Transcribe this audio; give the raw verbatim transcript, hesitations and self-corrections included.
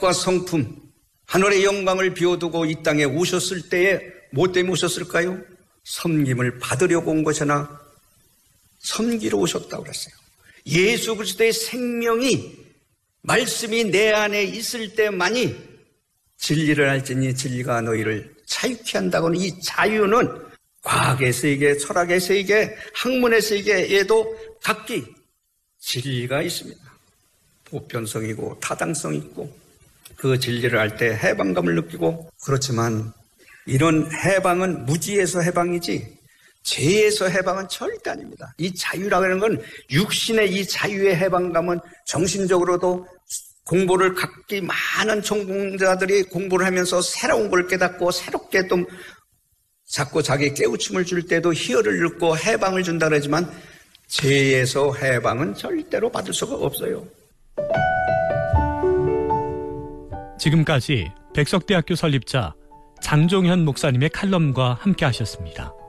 능력과 성품, 하늘의 영광을 비워두고 이 땅에 오셨을 때에 뭐 때문에 오셨을까요? 섬김을 받으려고 온 것이나 섬기러 오셨다고 그랬어요. 예수 그리스도의 생명이, 말씀이 내 안에 있을 때만이 진리를 알지니 진리가 너희를 자유케 한다고는, 이 자유는 과학의 세계, 철학의 세계, 학문의 세계에도 각기 진리가 있습니다. 보편성이고 타당성이 있고, 그 진리를 알 때 해방감을 느끼고, 그렇지만 이런 해방은 무지에서 해방이지 죄에서 해방은 절대 아닙니다. 이 자유라고 하는 건, 육신의 이 자유의 해방감은 정신적으로도 공부를 각기 많은 전공자들이 공부를 하면서 새로운 걸 깨닫고 새롭게 또 자꾸 자기 깨우침을 줄 때도 희열을 얻고 해방을 준다 그러지만, 죄에서 해방은 절대로 받을 수가 없어요. 지금까지 백석대학교 설립자 장종현 목사님의 칼럼과 함께 하셨습니다.